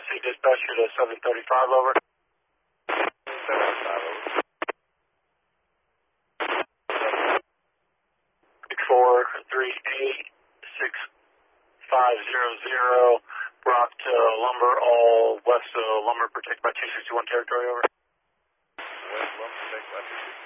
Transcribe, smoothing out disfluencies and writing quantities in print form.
see dispatcher to 735, over. 735, over. 4386500, Brock to Lumber, all west of Lumber, protected by 261 territory, over. West Lumber, protected by 261.